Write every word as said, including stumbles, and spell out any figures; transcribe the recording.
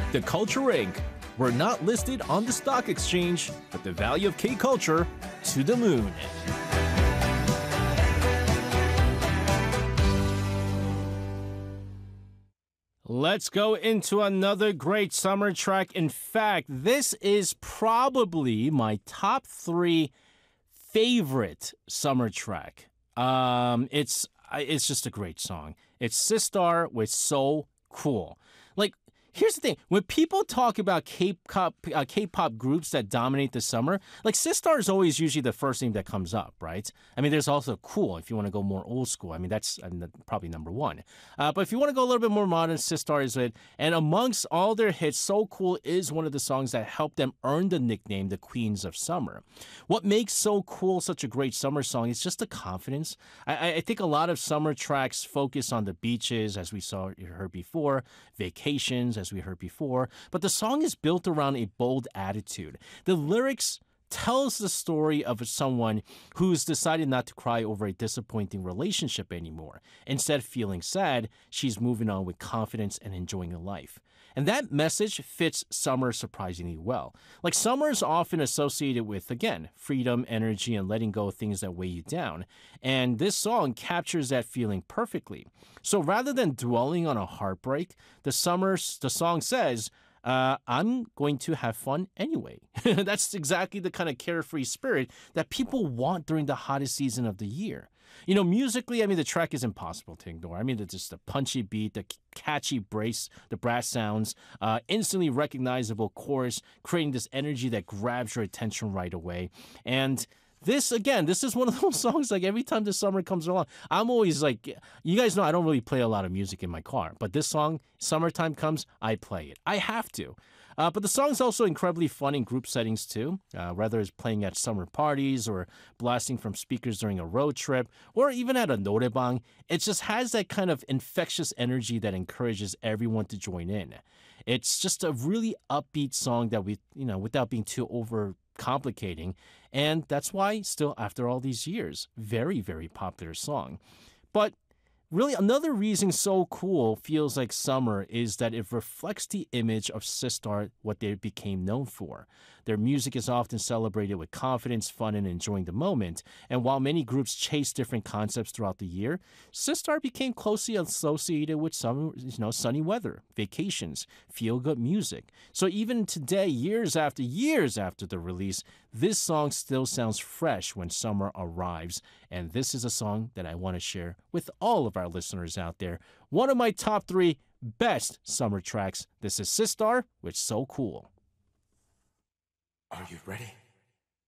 The Culture Incorporated. We're not listed on the stock exchange, but the value of K-Culture to the moon. Let's go into another great summer track. In fact, this is probably my top three favorite summer track. Um, it's it's just a great song. It's Sistar with So Cool. Like, here's the thing. When people talk about K-pop, uh, K-pop groups that dominate the summer, like Sistar is always usually the first name that comes up, right? I mean, there's also Cool if you want to go more old school. I mean, that's I mean, probably number one. Uh, but if you want to go a little bit more modern, Sistar is it. And amongst all their hits, So Cool is one of the songs that helped them earn the nickname the Queens of Summer. What makes So Cool such a great summer song is just the confidence. I, I think a lot of summer tracks focus on the beaches, as we saw heard before, vacations, as we heard before, but the song is built around a bold attitude. The lyrics tells the story of someone who's decided not to cry over a disappointing relationship anymore. Instead of feeling sad, she's moving on with confidence and enjoying life. And that message fits summer surprisingly well. Like, summer is often associated with, again, freedom, energy, and letting go of things that weigh you down. And this song captures that feeling perfectly. So rather than dwelling on a heartbreak, the summer, the song says, Uh, I'm going to have fun anyway. That's exactly the kind of carefree spirit that people want during the hottest season of the year. You know, musically, I mean, the track is impossible to ignore. I mean, it's just the punchy beat, the catchy brass, the brass sounds, uh, instantly recognizable chorus, creating this energy that grabs your attention right away. And this, again, this is one of those songs, like, every time the summer comes along, I'm always like, you guys know I don't really play a lot of music in my car, but this song, summertime comes, I play it. I have to. Uh, but the song's also incredibly fun in group settings, too, uh, whether it's playing at summer parties or blasting from speakers during a road trip or even at a norebang. It just has that kind of infectious energy that encourages everyone to join in. It's just a really upbeat song that we, you know, without being too over complicating, and that's why still after all these years, very, very popular song. But really, another reason So Cool feels like summer is that it reflects the image of Sistar, what they became known for. Their music is often celebrated with confidence, fun, and enjoying the moment. And while many groups chase different concepts throughout the year, Sistar became closely associated with some, you know, sunny weather, vacations, feel-good music. So even today, years after years after the release, this song still sounds fresh when summer arrives. And this is a song that I want to share with all of our listeners out there. One of my top three best summer tracks. This is Sistar with So Cool. Are you ready?